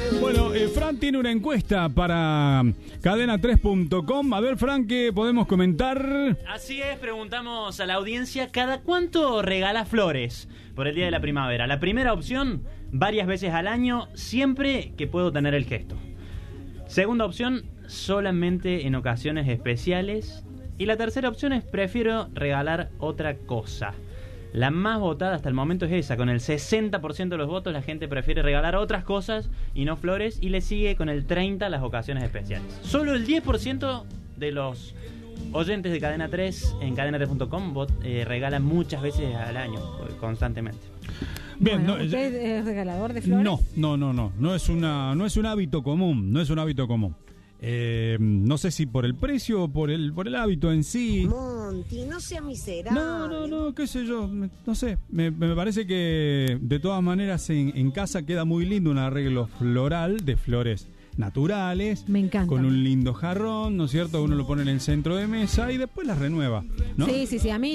Bueno, Fran tiene una encuesta para cadena3.com. A ver, Fran, ¿qué podemos comentar? Así es, preguntamos a la audiencia ¿cada cuánto regala flores por el Día de la Primavera? La primera opción, varias veces al año, siempre que puedo tener el gesto. Segunda opción, solamente en ocasiones especiales. Y la tercera opción es prefiero regalar otra cosa. La más votada hasta el momento es esa, con el 60% de los votos la gente prefiere regalar otras cosas y no flores, y le sigue con el 30% las ocasiones especiales. Solo el 10% de los oyentes de Cadena 3 en cadena3.com regalan muchas veces al año, constantemente. Bien, Bueno, ¿usted es regalador de flores? No es un hábito común, no es un hábito común. No sé si por el precio o por el hábito en sí. Monty, no sea miserable. No, qué sé yo, no sé. Me parece que de todas maneras en casa queda muy lindo un arreglo floral de flores naturales. Me encanta. Con un lindo jarrón, ¿no es cierto? Uno lo pone en el centro de mesa y después las renueva, ¿no? Sí, a mí